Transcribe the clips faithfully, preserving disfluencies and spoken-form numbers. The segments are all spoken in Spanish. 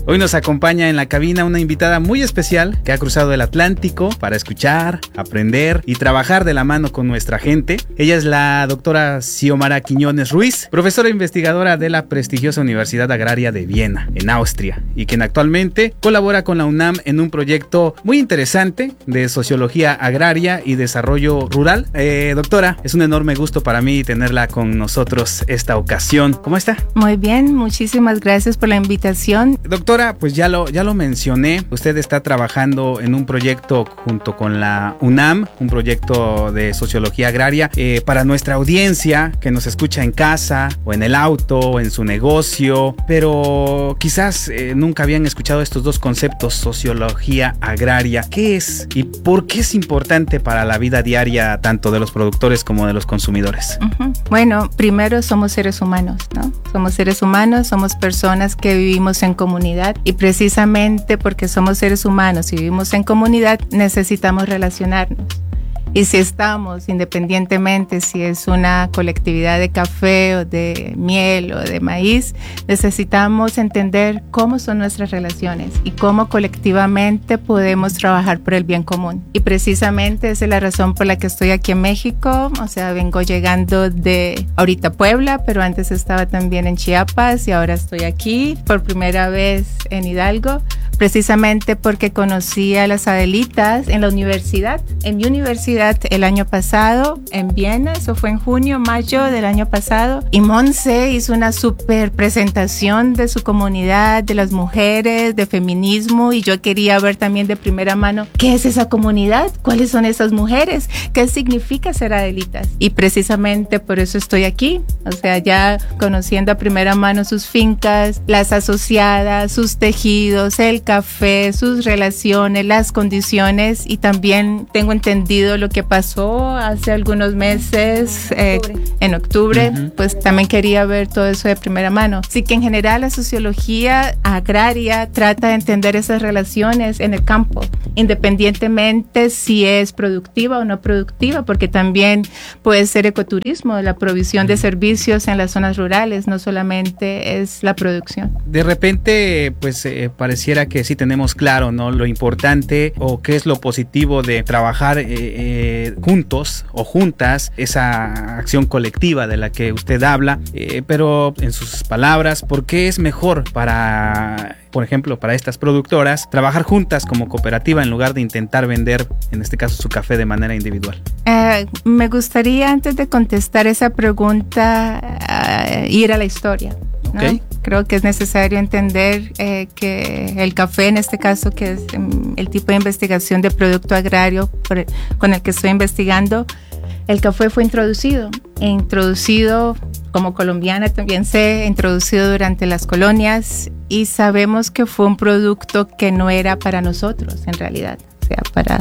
Hoy nos acompaña en la cabina una invitada muy especial que ha cruzado el Atlántico para escuchar, aprender y trabajar de la mano con nuestra gente. Ella es la doctora Xiomara Quiñones Ruiz, profesora investigadora de la prestigiosa Universidad Agraria de Viena, en Austria, y quien actualmente colabora con la UNAM en un proyecto muy interesante de sociología agraria y desarrollo rural. Eh, doctora, es un enorme gusto para mí tenerla con nosotros esta ocasión. ¿Cómo está? Muy bien, muchísimas gracias por la invitación. Doctora, pues ya lo, ya lo mencioné, usted está trabajando en un proyecto junto con la UNAM, un proyecto de sociología agraria, eh, para nuestra audiencia que nos escucha en casa o en el auto o en su negocio, pero quizás eh, nunca habían escuchado estos dos conceptos, sociología agraria. ¿Qué es y por qué es importante para la vida diaria tanto de los productores como de los consumidores? Uh-huh. Bueno, primero somos seres humanos, ¿no? Somos seres humanos, somos personas que vivimos en comunidad y precisamente porque somos seres humanos y vivimos en comunidad necesitamos relacionarnos. Y si estamos, independientemente si es una colectividad de café o de miel o de maíz, necesitamos entender cómo son nuestras relaciones y cómo colectivamente podemos trabajar por el bien común. Y precisamente esa es la razón por la que estoy aquí en México. O sea, vengo llegando de ahorita Puebla, pero antes estaba también en Chiapas y ahora estoy aquí por primera vez en Hidalgo, precisamente porque conocí a las Adelitas en la universidad, en mi universidad el año pasado, en Viena, eso fue en junio, mayo del año pasado, y Monse hizo una súper presentación de su comunidad, de las mujeres, de feminismo, y yo quería ver también de primera mano qué es esa comunidad, cuáles son esas mujeres, qué significa ser Adelitas, y precisamente por eso estoy aquí, o sea, ya conociendo a primera mano sus fincas, las asociadas, sus tejidos, el café, sus relaciones, las condiciones, y también tengo entendido lo que pasó hace algunos meses, eh, en octubre, uh-huh. Pues también quería ver todo eso de primera mano. Así que en general la sociología agraria trata de entender esas relaciones en el campo, independientemente si es productiva o no productiva, porque también puede ser ecoturismo, la provisión de servicios en las zonas rurales, no solamente es la producción. De repente, pues eh, pareciera que sí tenemos claro, ¿no? Lo importante o qué es lo positivo de trabajar eh, eh, juntos o juntas, esa acción colectiva de la que usted habla, eh, pero en sus palabras, ¿por qué es mejor para, por ejemplo, para estas productoras trabajar juntas como cooperativa en lugar de intentar vender, en este caso, su café de manera individual? Eh, me gustaría, antes de contestar esa pregunta, uh, ir a la historia, ¿no? Okay. Creo que es necesario entender eh, que el café, en este caso, que es um, el tipo de investigación de producto agrario por el, con el que estoy investigando, el café fue introducido, introducido como colombiana también sé, introducido durante las colonias, y sabemos que fue un producto que no era para nosotros en realidad. Sea para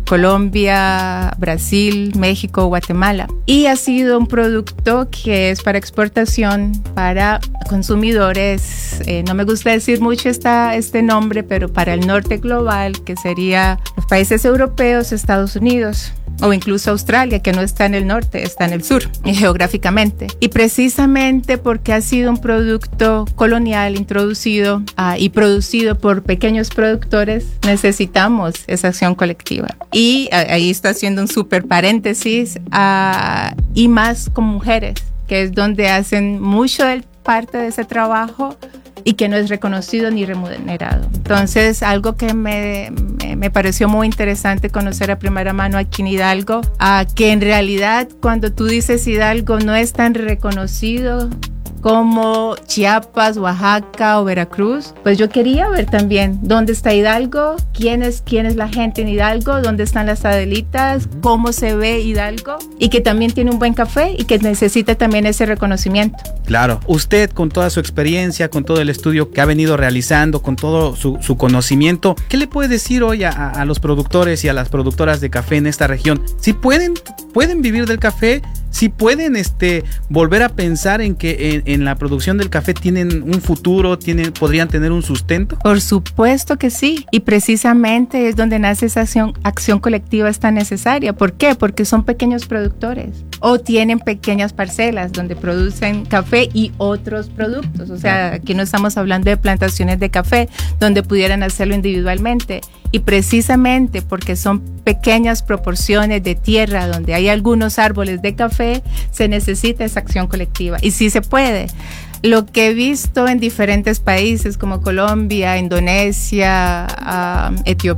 Colombia, Brasil, México, Guatemala. Y ha sido un producto que es para exportación para consumidores, eh, no me gusta decir mucho esta, este nombre, pero para el norte global, que sería los países europeos, Estados Unidos, o incluso Australia, que no está en el norte, está en el sur, geográficamente. Y precisamente porque ha sido un producto colonial introducido uh, y producido por pequeños productores, necesitamos esa acción colectiva. Y uh, ahí está haciendo un súper paréntesis, uh, y más con mujeres, que es donde hacen mucho de parte de ese trabajo y que no es reconocido ni remunerado. Entonces, algo que me, me, me pareció muy interesante conocer a primera mano aquí en Hidalgo, a que en realidad cuando tú dices Hidalgo no es tan reconocido como Chiapas, Oaxaca o Veracruz, pues yo quería ver también dónde está Hidalgo, quién es, quién es la gente en Hidalgo, dónde están las Adelitas, cómo se ve Hidalgo, y que también tiene un buen café y que necesita también ese reconocimiento. Claro, usted con toda su experiencia, con todo el estudio que ha venido realizando, con todo su, su conocimiento, ¿qué le puede decir hoy a, a los productores y a las productoras de café en esta región? Si pueden, pueden vivir del café, si pueden este, volver a pensar en que en, en la producción del café tienen un futuro, tienen, podrían tener un sustento. Por supuesto que sí, y precisamente es donde nace esa acción, acción colectiva es tan necesaria. ¿Por qué? Porque son pequeños productores o tienen pequeñas parcelas donde producen café y otros productos. O sea, aquí no estamos hablando de plantaciones de café donde pudieran hacerlo individualmente. Y precisamente porque son pequeñas proporciones de tierra donde hay algunos árboles de café, se necesita esa acción colectiva. Y sí se puede. Lo que he visto en diferentes países como Colombia, Indonesia, uh,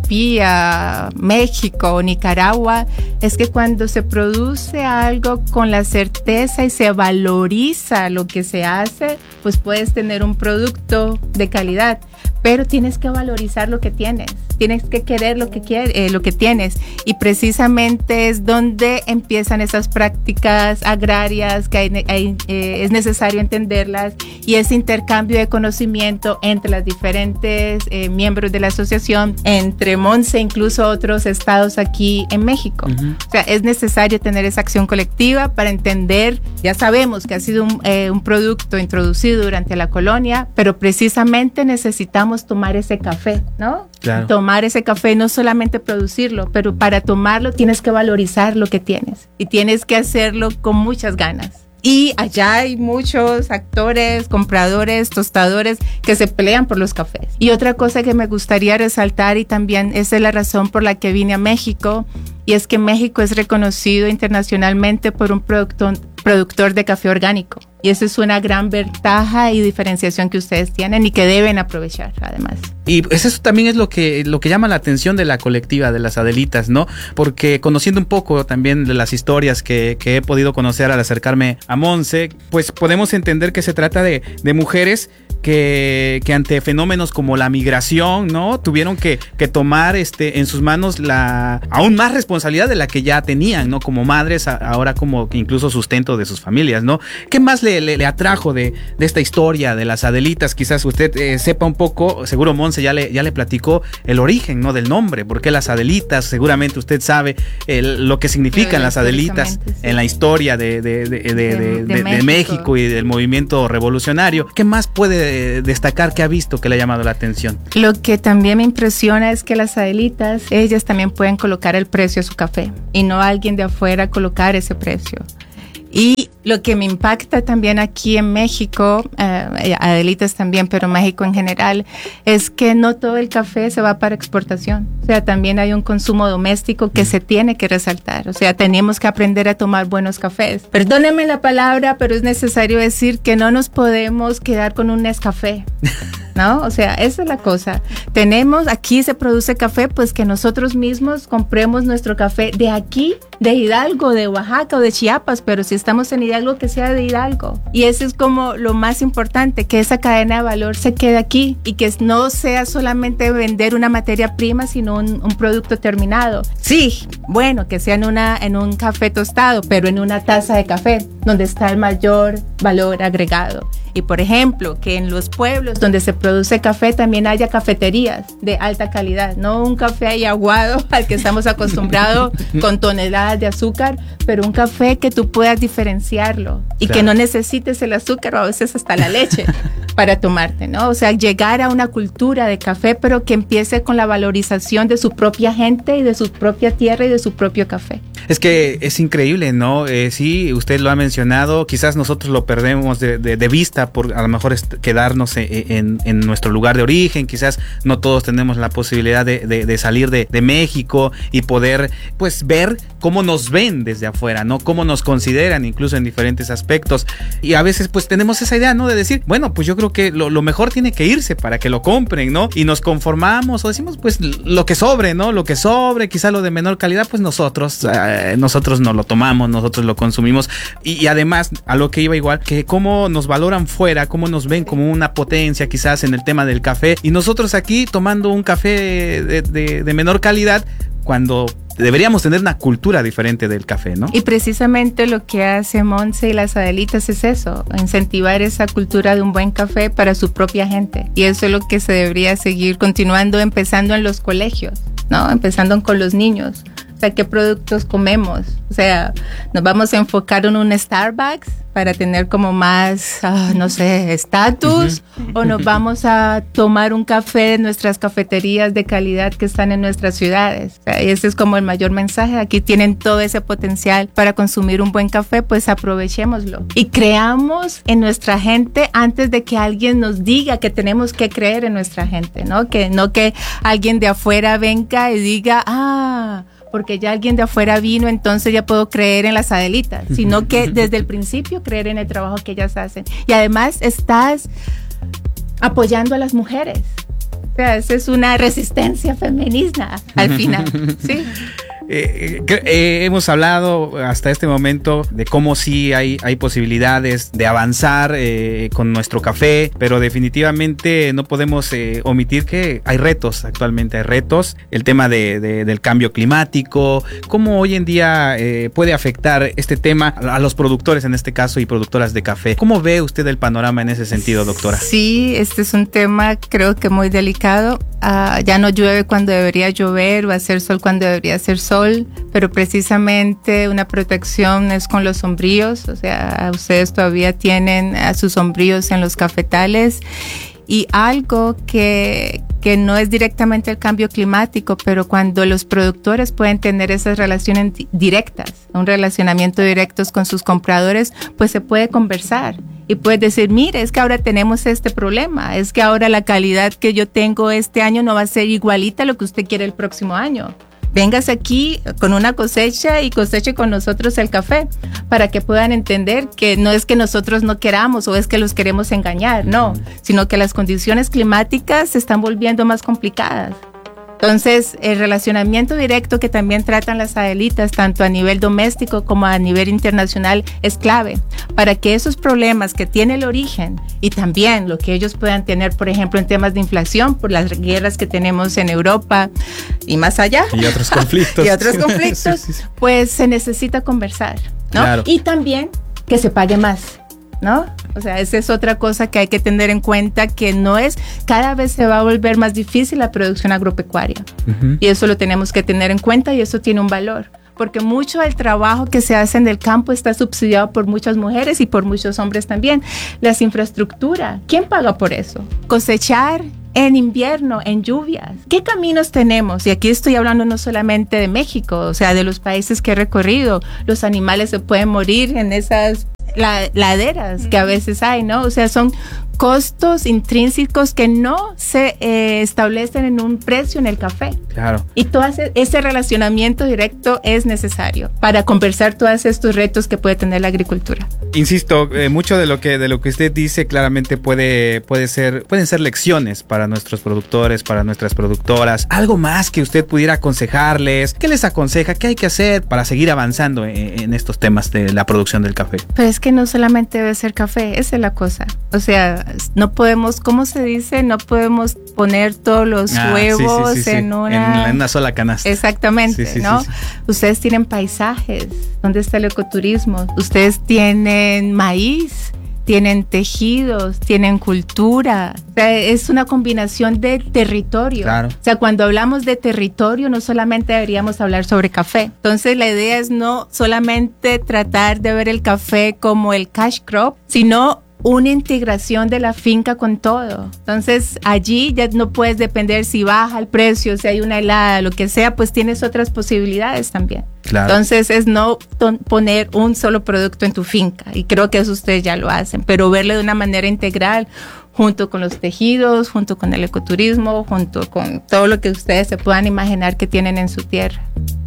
Etiopía, México, Nicaragua, es que cuando se produce algo con la certeza y se valoriza lo que se hace, pues puedes tener un producto de calidad. Pero tienes que valorizar lo que tienes, tienes que querer lo que quieres, eh, lo que tienes, y precisamente es donde empiezan esas prácticas agrarias que hay, hay, eh, es necesario entenderlas, y ese intercambio de conocimiento entre las diferentes eh, miembros de la asociación, entre Monse, incluso otros estados aquí en México. Uh-huh. O sea, es necesario tener esa acción colectiva para entender, ya sabemos que ha sido un, eh, un producto introducido durante la colonia, pero precisamente necesitamos tomar ese café, ¿no? Claro. Tomar ese café, no solamente producirlo, pero para tomarlo tienes que valorizar lo que tienes y tienes que hacerlo con muchas ganas. Y allá hay muchos actores, compradores, tostadores que se pelean por los cafés. Y otra cosa que me gustaría resaltar, y también esa es la razón por la que vine a México, y es que México es reconocido internacionalmente por un productor, productor de café orgánico. Y eso es una gran ventaja y diferenciación que ustedes tienen y que deben aprovechar, además. Y pues eso también es lo que, lo que llama la atención de la colectiva de las Adelitas, ¿no? Porque conociendo un poco también de las historias que, que he podido conocer al acercarme a Monse, pues podemos entender que se trata de, de mujeres que, que ante fenómenos como la migración, ¿no? Tuvieron que, que tomar este, en sus manos la aún más responsabilidad de la que ya tenían, ¿no? Como madres, a, ahora como incluso sustento de sus familias, ¿no? ¿Qué más le, le, le atrajo de, de esta historia de las Adelitas? Quizás usted eh, sepa un poco, seguro Monse ya le, ya le platicó el origen, ¿no? Del nombre, ¿por qué las Adelitas? Seguramente usted sabe el, lo que significan las Adelitas sí. en la historia de, de, de, de, de, de, de, México. de México y del movimiento revolucionario. ¿Qué más puede destacar que ha visto que le ha llamado la atención? Lo que también me impresiona es que las Adelitas, ellas también pueden colocar el precio a su café y no alguien de afuera colocar ese precio. Y lo que me impacta también aquí en México, eh, Adelitas también, pero México en general, es que no todo el café se va para exportación. O sea, también hay un consumo doméstico que se tiene que resaltar. O sea, tenemos que aprender a tomar buenos cafés. Perdónenme la palabra, pero es necesario decir que no nos podemos quedar con un Nescafé, ¿no? O sea, esa es la cosa. Tenemos, aquí se produce café, pues que nosotros mismos compremos nuestro café de aquí, de Hidalgo, de Oaxaca o de Chiapas, pero si estamos en Hidalgo, que sea de Hidalgo. Y eso es como lo más importante, que esa cadena de valor se quede aquí y que no sea solamente vender una materia prima, sino un, un producto terminado. Sí, bueno, que sea en, una, en un café tostado, pero en una taza de café, donde está el mayor valor agregado. Y por ejemplo, que en los pueblos donde se produce café también haya cafeterías de alta calidad, no un café ahí aguado al que estamos acostumbrados con toneladas de azúcar, pero un café que tú puedas diferenciarlo y claro. que no necesites el azúcar o a veces hasta la leche para tomarte, ¿no? O sea, llegar a una cultura de café, pero que empiece con la valorización de su propia gente y de su propia tierra y de su propio café. Es que es increíble, ¿no? Eh, sí, usted lo ha mencionado, quizás nosotros lo perdemos de, de, de vista por a lo mejor est- quedarnos en, en, en nuestro lugar de origen, quizás no todos tenemos la posibilidad de, de, de salir de, de México y poder pues ver cómo nos ven desde afuera, ¿no? Cómo nos consideran incluso en diferentes aspectos, y a veces pues tenemos esa idea, ¿no? De decir, bueno, pues yo creo que lo, lo mejor tiene que irse para que lo compren, ¿no? Y nos conformamos o decimos pues lo que sobre, ¿no? Lo que sobre, quizá lo de menor calidad, pues nosotros eh, nosotros no lo tomamos, nosotros lo consumimos, y, y además a lo que iba igual, que cómo nos valoran fuera, cómo nos ven como una potencia quizás en el tema del café, y nosotros aquí tomando un café de, de, de menor calidad, cuando deberíamos tener una cultura diferente del café, ¿no? Y precisamente lo que hace Monse y las Adelitas es eso, incentivar esa cultura de un buen café para su propia gente. Y eso es lo que se debería seguir continuando, empezando en los colegios, ¿no? Empezando con los niños. O O sea, ¿qué productos comemos? O sea, ¿nos vamos a enfocar en un Starbucks para tener como más, uh, no sé, estatus? Uh-huh. ¿O nos vamos a tomar un café en nuestras cafeterías de calidad que están en nuestras ciudades? O sea, ese es como el mayor mensaje. Aquí tienen todo ese potencial para consumir un buen café, pues aprovechémoslo. Y creamos en nuestra gente antes de que alguien nos diga que tenemos que creer en nuestra gente, ¿no? Que no que alguien de afuera venga y diga, ah, porque ya alguien de afuera vino, entonces ya puedo creer en las Adelitas, sino que desde el principio creer en el trabajo que ellas hacen. Y además estás apoyando a las mujeres. O sea, esa es una resistencia femenina al final, ¿sí? Eh, eh, hemos hablado hasta este momento de cómo sí hay, hay posibilidades de avanzar eh, con nuestro café, pero definitivamente no podemos eh, omitir que hay retos, actualmente hay retos, el tema de, de, del cambio climático, cómo hoy en día eh, puede afectar este tema a los productores en este caso y productoras de café. ¿Cómo ve usted el panorama en ese sentido, doctora? Sí, este es un tema creo que muy delicado. Uh, ya no llueve cuando debería llover, va a hacer sol cuando debería hacer sol, pero precisamente una protección es con los sombríos, o sea, ustedes todavía tienen a sus sombríos en los cafetales. Y algo que, que no es directamente el cambio climático, pero cuando los productores pueden tener esas relaciones directas, un relacionamiento directo con sus compradores, pues se puede conversar. Y puedes decir, mire, es que ahora tenemos este problema, es que ahora la calidad que yo tengo este año no va a ser igualita a lo que usted quiere el próximo año. Véngase aquí con una cosecha y coseche con nosotros el café para que puedan entender que no es que nosotros no queramos o es que los queremos engañar, no, sino que las condiciones climáticas se están volviendo más complicadas. Entonces, el relacionamiento directo que también tratan las Adelitas, tanto a nivel doméstico como a nivel internacional, es clave para que esos problemas que tiene el origen y también lo que ellos puedan tener, por ejemplo, en temas de inflación, por las guerras que tenemos en Europa y más allá. Y otros conflictos. y otros conflictos, sí, sí, sí. Pues se necesita conversar, ¿no? Claro. Y también que se pague más, ¿no? O sea, esa es otra cosa que hay que tener en cuenta, que no es, cada vez se va a volver más difícil la producción agropecuaria. Uh-huh. Y eso lo tenemos que tener en cuenta y eso tiene un valor. Porque mucho del trabajo que se hace en el campo está subsidiado por muchas mujeres y por muchos hombres también. Las infraestructuras, ¿quién paga por eso? Cosechar en invierno, en lluvias. ¿Qué caminos tenemos? Y aquí estoy hablando no solamente de México, o sea, de los países que he recorrido. Los animales se pueden morir en esas la, laderas que a veces hay, ¿no? O sea, son costos intrínsecos que no se eh, establecen en un precio en el café. Claro. Y todo ese, ese relacionamiento directo es necesario para conversar todos estos retos que puede tener la agricultura. Insisto, eh, mucho de lo que de lo que usted dice claramente puede puede ser pueden ser lecciones para nuestros productores, para nuestras productoras. Algo más que usted pudiera aconsejarles, ¿qué les aconseja? ¿Qué hay que hacer para seguir avanzando en, en estos temas de la producción del café? Pero es que no solamente debe ser café, esa es la cosa. O sea, no podemos, ¿cómo se dice? No podemos poner todos los ah, huevos sí, sí, sí, en, sí. Una... en una sola canasta. Exactamente, sí, sí, ¿no? Sí, sí. Ustedes tienen paisajes, ¿dónde está el ecoturismo? Ustedes tienen maíz, tienen tejidos, tienen cultura. O sea, es una combinación de territorio. Claro. O sea, cuando hablamos de territorio, no solamente deberíamos hablar sobre café. Entonces, la idea es no solamente tratar de ver el café como el cash crop, sino una integración de la finca con todo. Entonces, allí ya no puedes depender si baja el precio, si hay una helada, lo que sea, pues tienes otras posibilidades también. Claro. Entonces, es no ton- poner un solo producto en tu finca, y creo que eso ustedes ya lo hacen, pero verlo de una manera integral, junto con los tejidos, junto con el ecoturismo, junto con todo lo que ustedes se puedan imaginar que tienen en su tierra.